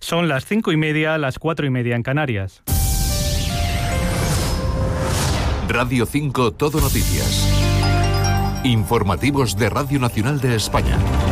Son las 5:30, las 4:30 en Canarias. Radio 5 Todo Noticias. Informativos de Radio Nacional de España.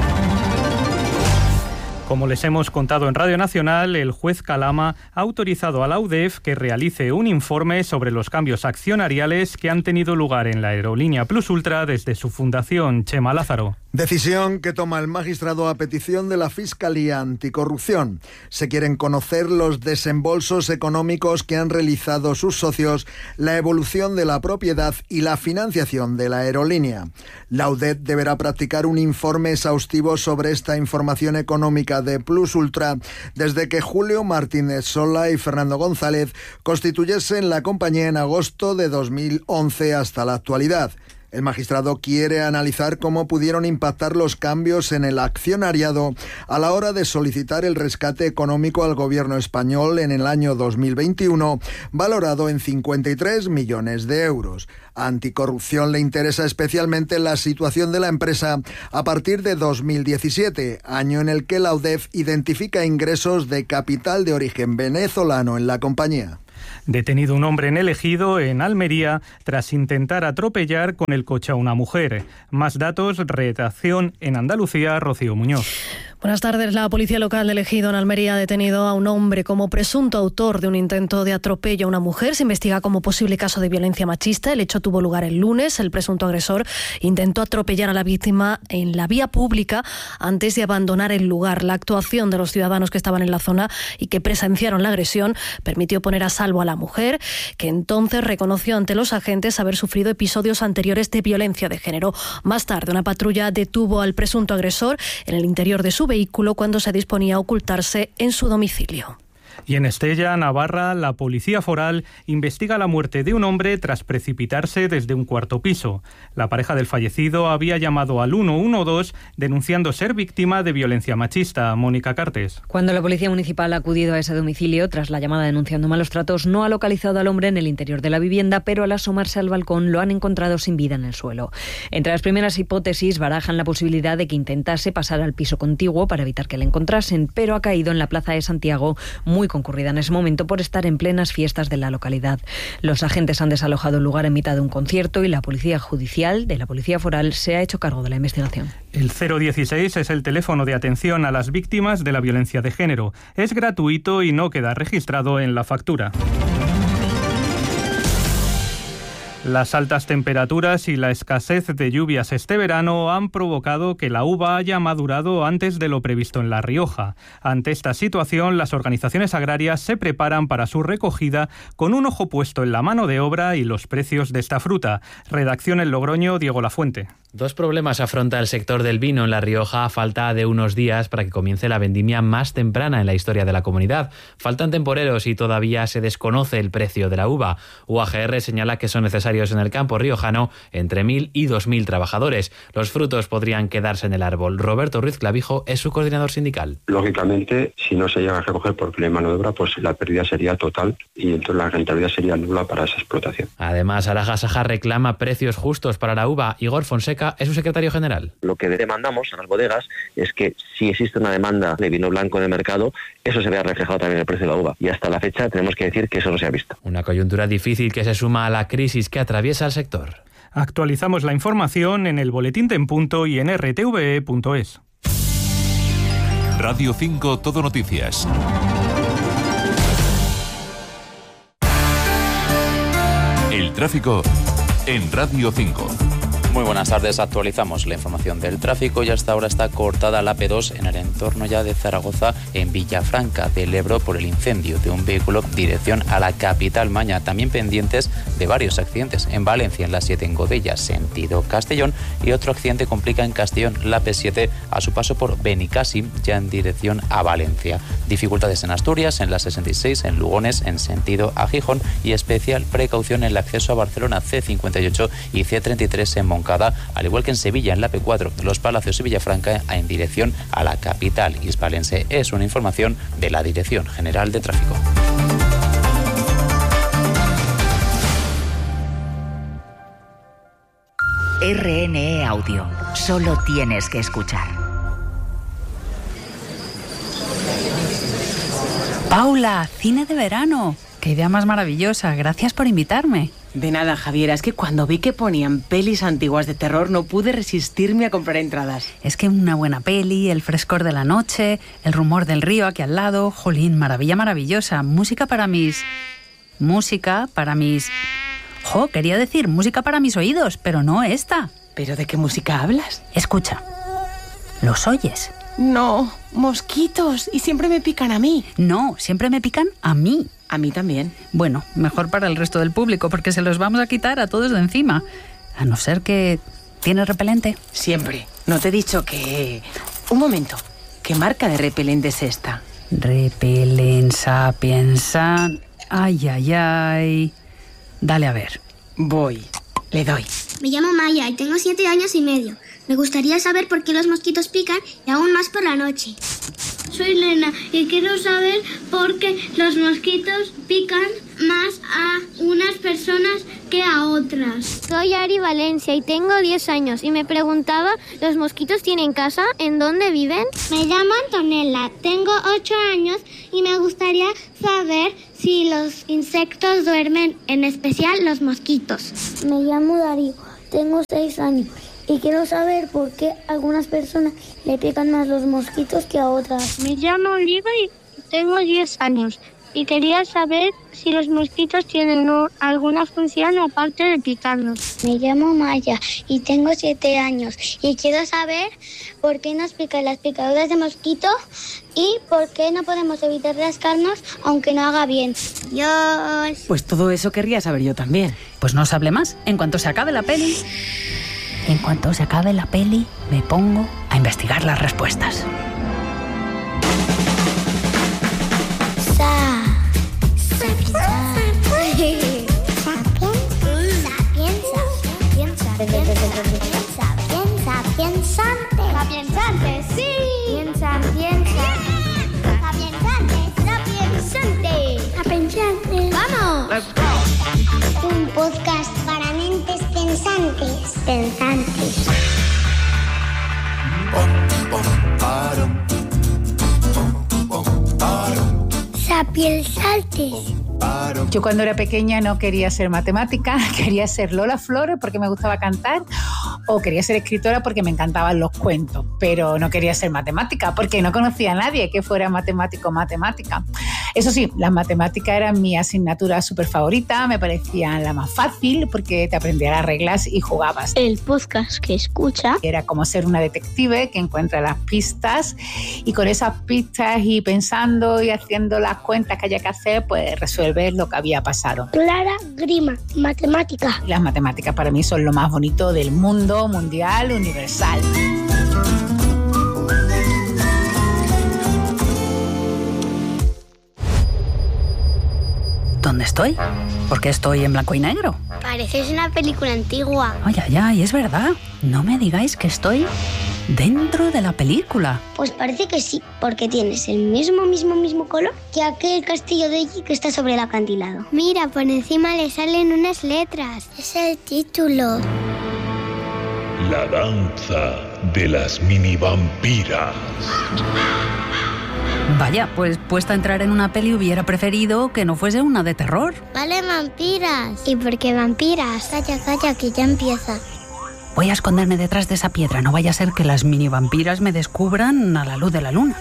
Como les hemos contado en Radio Nacional, el juez Calama ha autorizado a la UDEF que realice un informe sobre los cambios accionariales que han tenido lugar en la aerolínea Plus Ultra desde su fundación. Chema Lázaro. Decisión que toma el magistrado a petición de la Fiscalía Anticorrupción. Se quieren conocer los desembolsos económicos que han realizado sus socios, la evolución de la propiedad y la financiación de la aerolínea. La UDEF deberá practicar un informe exhaustivo sobre esta información económica de Plus Ultra desde que Julio Martínez Sola y Fernando González constituyesen la compañía en agosto de 2011 hasta la actualidad. El magistrado quiere analizar cómo pudieron impactar los cambios en el accionariado a la hora de solicitar el rescate económico al gobierno español en el año 2021, valorado en 53 millones de euros. A Anticorrupción le interesa especialmente la situación de la empresa a partir de 2017, año en el que la UDEF identifica ingresos de capital de origen venezolano en la compañía. Detenido un hombre en El Ejido, en Almería, tras intentar atropellar con el coche a una mujer. Más datos, redacción en Andalucía, Rocío Muñoz. Buenas tardes. La policía local de El Ejido, en Almería, ha detenido a un hombre como presunto autor de un intento de atropello a una mujer. Se investiga como posible caso de violencia machista. El hecho tuvo lugar el lunes. El presunto agresor intentó atropellar a la víctima en la vía pública antes de abandonar el lugar. La actuación de los ciudadanos que estaban en la zona y que presenciaron la agresión permitió poner a salvo a la mujer, que entonces reconoció ante los agentes haber sufrido episodios anteriores de violencia de género. Más tarde, una patrulla detuvo al presunto agresor en el interior de su vehículo cuando se disponía a ocultarse en su domicilio. Y en Estella, Navarra, la policía foral investiga la muerte de un hombre tras precipitarse desde un cuarto piso. La pareja del fallecido había llamado al 112 denunciando ser víctima de violencia machista. Mónica Cartes. Cuando la policía municipal ha acudido a ese domicilio tras la llamada denunciando malos tratos, no ha localizado al hombre en el interior de la vivienda, pero al asomarse al balcón lo han encontrado sin vida en el suelo. Entre las primeras hipótesis barajan la posibilidad de que intentase pasar al piso contiguo para evitar que le encontrasen, pero ha caído en la plaza de Santiago, muy concurrida en ese momento por estar en plenas fiestas de la localidad. Los agentes han desalojado el lugar en mitad de un concierto y la policía judicial de la policía foral se ha hecho cargo de la investigación. El 016 es el teléfono de atención a las víctimas de la violencia de género. Es gratuito y no queda registrado en la factura. Las altas temperaturas y la escasez de lluvias este verano han provocado que la uva haya madurado antes de lo previsto en La Rioja. Ante esta situación, las organizaciones agrarias se preparan para su recogida con un ojo puesto en la mano de obra y los precios de esta fruta. Redacción en Logroño, Diego Lafuente. Dos problemas afronta el sector del vino en La Rioja a falta de unos días para que comience la vendimia más temprana en la historia de la comunidad. Faltan temporeros y todavía se desconoce el precio de la uva. UAGR señala que son necesarios en el campo riojano entre 1.000 y 2.000 trabajadores. Los frutos podrían quedarse en el árbol. Roberto Ruiz Clavijo es su coordinador sindical. Lógicamente, si no se llega a recoger por problema de mano de obra, pues la pérdida sería total y entonces la rentabilidad sería nula para esa explotación. Además, Araja Saja reclama precios justos para la uva. Igor Fonseca es su secretario general. Lo que demandamos a las bodegas es que si existe una demanda de vino blanco en el mercado, eso se vea reflejado también en el precio de la uva. Y hasta la fecha tenemos que decir que eso no se ha visto. Una coyuntura difícil que se suma a la crisis que atraviesa el sector. Actualizamos la información en el Boletín de En Punto y en rtve.es. Radio 5 Todo Noticias. El tráfico en Radio 5. Muy buenas tardes, actualizamos la información del tráfico y hasta ahora está cortada la P2 en el entorno ya de Zaragoza, en Villafranca del Ebro, por el incendio de un vehículo dirección a la capital maña. También pendientes de varios accidentes en Valencia, en la 7 en Godella, sentido Castellón, y otro accidente complica en Castellón la P7 a su paso por Benicàssim, ya en dirección a Valencia. Dificultades en Asturias, en la 66 en Lugones, en sentido a Gijón, y especial precaución en el acceso a Barcelona, C58 y C33 en Moncada, al igual que en Sevilla, en la P4, Los Palacios y Villafranca, en dirección a la capital hispalense. Es una información de la Dirección General de Tráfico. RNE Audio. Solo tienes que escuchar. Paula, cine de verano. Qué idea más maravillosa. Gracias por invitarme. De nada, Javiera. Es que cuando vi que ponían pelis antiguas de terror no pude resistirme a comprar entradas. Es que una buena peli, el frescor de la noche, el rumor del río aquí al lado. Jolín, maravilla maravillosa. Música para mis... quería decir música para mis oídos, pero no esta. ¿Pero de qué música hablas? Escucha. ¿Los oyes? No, mosquitos. Y siempre me pican a mí. No, siempre me pican a mí. A mí también. Bueno, mejor para el resto del público, porque se los vamos a quitar a todos de encima. A no ser que... ¿Tienes repelente? Siempre. ¿No te he dicho que...? Un momento. ¿Qué marca de repelente es esta? Repelensa, piensa... Ay. Dale a ver. Voy. Le doy. Me llamo Maya y tengo 7 años y medio. Me gustaría saber por qué los mosquitos pican y aún más por la noche. Soy Lena y quiero saber por qué los mosquitos pican más a unas personas que a otras. Soy Ari Valencia y tengo 10 años y me preguntaba, ¿los mosquitos tienen casa? ¿En dónde viven? Me llamo Antonella, tengo 8 años y me gustaría saber si los insectos duermen, en especial los mosquitos. Me llamo Darío, tengo 6 años. Y quiero saber por qué a algunas personas le pican más los mosquitos que a otras. Me llamo Oliva y tengo 10 años. Y quería saber si los mosquitos tienen alguna función aparte de picarnos. Me llamo Maya y tengo 7 años. Y quiero saber por qué nos pican las picaduras de mosquito y por qué no podemos evitar rascarnos aunque no haga bien. Dios. Pues todo eso querría saber yo también. Pues no os hable más. En cuanto se acabe la peli... me pongo a investigar las respuestas. Sapiensante, sí. Sapiensante. ¡Vamos! Let's go. Un podcast para mentes pensantes. Sapiensantes. Yo cuando era pequeña no quería ser matemática, quería ser Lola Flores porque me gustaba cantar o quería ser escritora porque me encantaban los cuentos, pero no quería ser matemática porque no conocía a nadie que fuera matemático o matemática. Eso sí, las matemáticas eran mi asignatura súper favorita, me parecían la más fácil porque te aprendías las reglas y jugabas. El podcast que escucha era como ser una detective que encuentra las pistas y con esas pistas y pensando y haciendo las cuentas que haya que hacer, pues resuelves lo que había pasado. Clara Grima, matemática. Las matemáticas para mí son lo más bonito del mundo mundial, universal. ¿Dónde estoy? ¿Por qué estoy en blanco y negro? Pareces una película antigua. Ay, es verdad. No me digáis que estoy dentro de la película. Pues parece que sí, porque tienes el mismo color que aquel castillo de allí que está sobre el acantilado. Mira, por encima le salen unas letras. Es el título. La danza de las mini vampiras. Vaya, pues puesta a entrar en una peli hubiera preferido que no fuese una de terror. Vale, vampiras. ¿Y por qué vampiras? Calla, que ya empieza. Voy a esconderme detrás de esa piedra, no vaya a ser que las mini vampiras me descubran a la luz de la luna.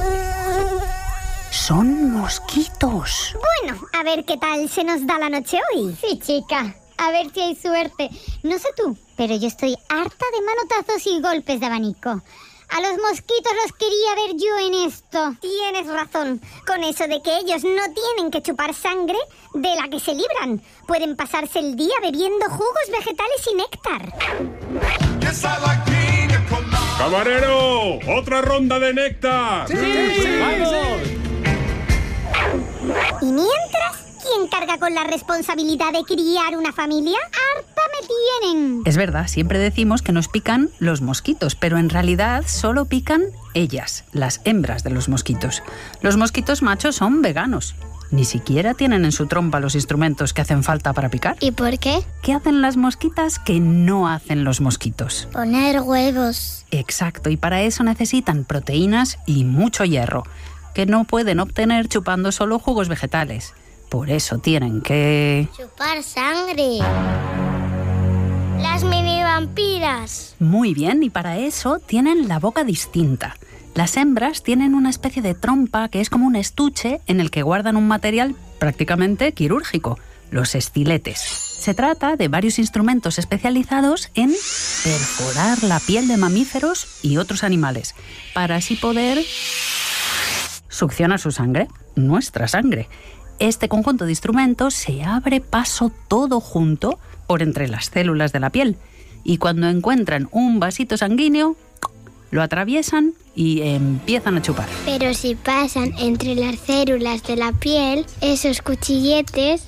Son mosquitos. Bueno, a ver qué tal se nos da la noche hoy. Sí, chica. A ver si hay suerte. No sé tú, pero yo estoy harta de manotazos y golpes de abanico. A los mosquitos los quería ver yo en esto. Tienes razón, con eso de que ellos no tienen que chupar sangre de la que se libran. Pueden pasarse el día bebiendo jugos vegetales y néctar. ¡Camarero! ¡Otra ronda de néctar! ¡Sí! ¡Vamos! Y mientras, ¿quién carga con la responsabilidad de criar una familia? ¡Harta me tienen! Es verdad, siempre decimos que nos pican los mosquitos, pero en realidad solo pican ellas, las hembras de los mosquitos. Los mosquitos machos son veganos. Ni siquiera tienen en su trompa los instrumentos que hacen falta para picar. ¿Y por qué? ¿Qué hacen las mosquitas que no hacen los mosquitos? Poner huevos. Exacto, y para eso necesitan proteínas y mucho hierro. que no pueden obtener chupando solo jugos vegetales. Por eso tienen que... chupar sangre. Las mini vampiras. Muy bien, y para eso tienen la boca distinta. Las hembras tienen una especie de trompa que es como un estuche en el que guardan un material prácticamente quirúrgico, los estiletes. Se trata de varios instrumentos especializados en perforar la piel de mamíferos y otros animales, para así poder succionar su sangre, nuestra sangre. Este conjunto de instrumentos se abre paso todo junto por entre las células de la piel, y cuando encuentran un vasito sanguíneo, lo atraviesan y empiezan a chupar. Pero si pasan entre las células de la piel, esos cuchilletes,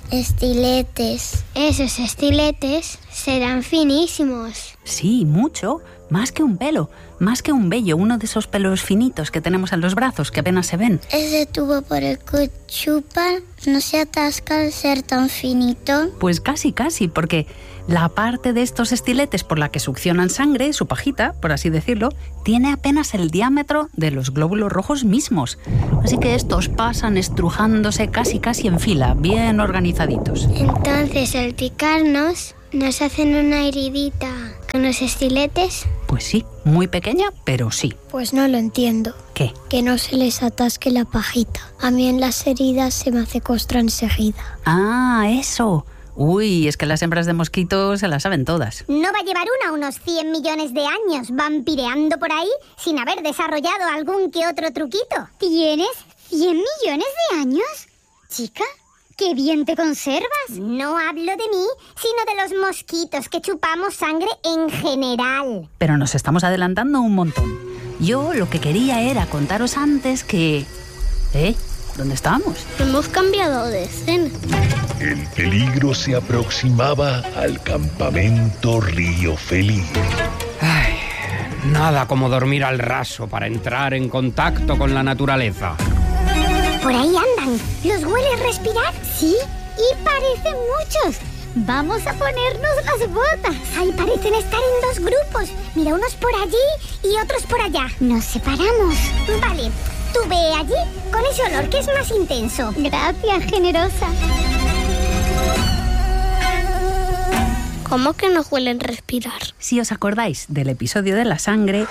esos estiletes serán finísimos. Sí, mucho. Más que un pelo, más que un vello, uno de esos pelos finitos que tenemos en los brazos que apenas se ven. ¿Ese tubo por el que chupan no se atasca al ser tan finito? Pues casi, porque la parte de estos estiletes por la que succionan sangre, su pajita, por así decirlo, tiene apenas el diámetro de los glóbulos rojos mismos. Así que estos pasan estrujándose casi en fila, bien organizaditos. Entonces, al picarnos, nos hacen una heridita con los estiletes. Pues sí, muy pequeña, pero sí. Pues no lo entiendo. ¿Qué? Que no se les atasque la pajita. A mí en las heridas se me hace costra enseguida. Ah, eso. Uy, es que las hembras de mosquito se las saben todas. ¿No va a llevar unos 100 millones de años vampireando por ahí sin haber desarrollado algún que otro truquito? ¿Tienes 100 millones de años? Chica, ¡qué bien te conservas! No hablo de mí, sino de los mosquitos que chupamos sangre en general. Pero nos estamos adelantando un montón. Yo lo que quería era contaros antes que... ¿Dónde estamos? Hemos cambiado de escena. El peligro se aproximaba al campamento Río Feliz. Ay, nada como dormir al raso para entrar en contacto con la naturaleza. Por ahí andan. ¿Los hueles respirar? Sí, y parecen muchos. Vamos a ponernos las botas. Ahí parecen estar en dos grupos. Mira, unos por allí y otros por allá. Nos separamos. Vale, tú ve allí con ese olor que es más intenso. Gracias, generosa. ¿Cómo que no huelen respirar? Si os acordáis del episodio de la sangre,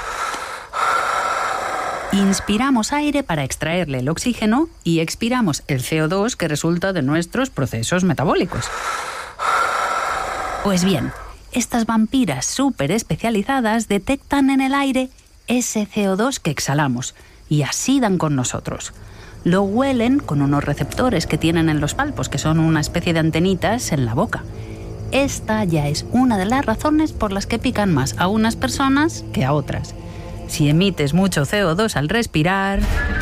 inspiramos aire para extraerle el oxígeno y expiramos el CO2 que resulta de nuestros procesos metabólicos. Pues bien, estas vampiras súper especializadas detectan en el aire ese CO2 que exhalamos y así dan con nosotros. Lo huelen con unos receptores que tienen en los palpos, que son una especie de antenitas en la boca. Esta ya es una de las razones por las que pican más a unas personas que a otras. Si emites mucho CO2 al respirar,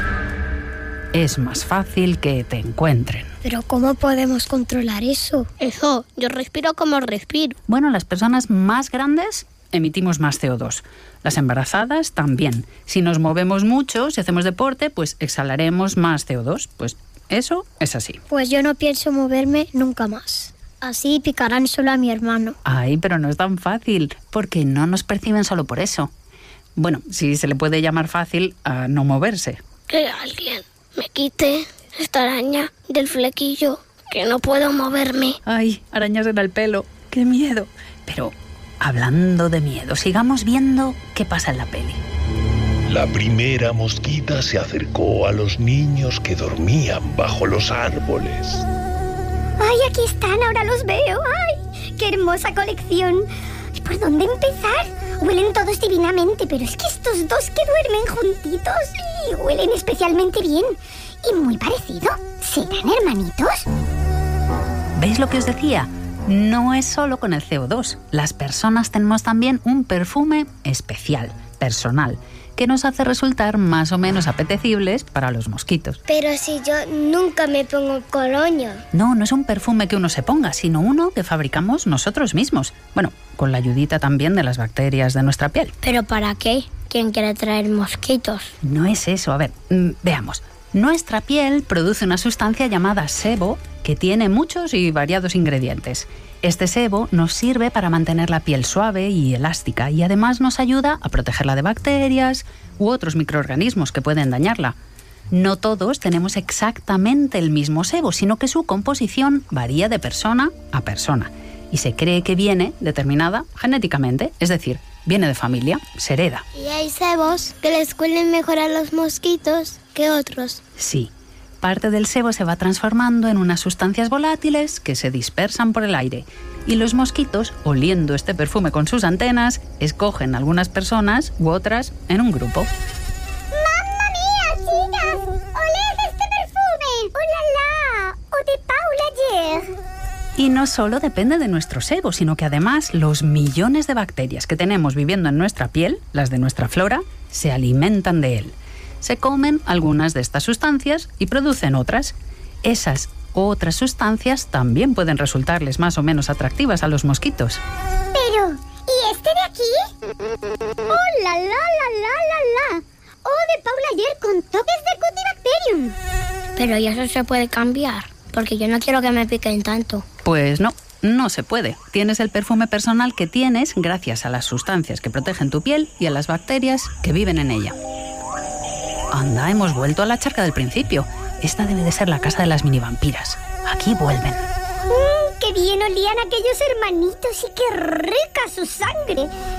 es más fácil que te encuentren. ¿Pero cómo podemos controlar eso? Yo respiro como respiro. Bueno, las personas más grandes emitimos más CO2. Las embarazadas también. Si nos movemos mucho, si hacemos deporte, pues exhalaremos más CO2. Pues eso es así. Pues yo no pienso moverme nunca más. Así picarán solo a mi hermano. Ay, pero no es tan fácil, porque no nos perciben solo por eso. Bueno, si se le puede llamar fácil a no moverse. Que alguien me quite esta araña del flequillo, que no puedo moverme. Ay, arañas en el pelo, qué miedo. Pero, hablando de miedo, sigamos viendo qué pasa en la peli. La primera mosquita se acercó a los niños que dormían bajo los árboles. ¡Ay, aquí están! Ahora los veo. ¡Ay, qué hermosa colección! ¿Por dónde empezar? Huelen todos divinamente, pero es que estos dos que duermen juntitos y huelen especialmente bien. Y muy parecido. ¿Serán hermanitos? ¿Veis lo que os decía? No es solo con el CO2. Las personas tenemos también un perfume especial, personal, que nos hace resultar más o menos apetecibles para los mosquitos. Pero si yo nunca me pongo colonia. No es un perfume que uno se ponga, sino uno que fabricamos nosotros mismos. Bueno, con la ayudita también de las bacterias de nuestra piel. ¿Pero para qué? ¿Quién quiere traer mosquitos? No es eso. A ver, veamos. Nuestra piel produce una sustancia llamada sebo que tiene muchos y variados ingredientes. Este sebo nos sirve para mantener la piel suave y elástica y además nos ayuda a protegerla de bacterias u otros microorganismos que pueden dañarla. No todos tenemos exactamente el mismo sebo, sino que su composición varía de persona a persona y se cree que viene determinada genéticamente, es decir, viene de familia, se hereda. ¿Y hay sebos que les huelen mejor a los mosquitos que otros? Sí, parte del sebo se va transformando en unas sustancias volátiles que se dispersan por el aire y los mosquitos, oliendo este perfume con sus antenas, escogen algunas personas u otras en un grupo. Y no solo depende de nuestro sebo, sino que además los millones de bacterias que tenemos viviendo en nuestra piel, las de nuestra flora, se alimentan de él. Se comen algunas de estas sustancias y producen otras. Esas otras sustancias también pueden resultarles más o menos atractivas a los mosquitos. Pero, ¿y este de aquí? ¡Oh, la, la, la, la, la, la! ¡Oh, de Paula ayer con toques de Cutibacterium! Pero ¿y eso se puede cambiar? Porque yo no quiero que me piquen tanto. Pues no se puede. Tienes el perfume personal que tienes gracias a las sustancias que protegen tu piel y a las bacterias que viven en ella. Anda, hemos vuelto a la charca del principio. Esta debe de ser la casa de las minivampiras. Aquí vuelven. ¡Qué bien olían aquellos hermanitos y qué rica su sangre!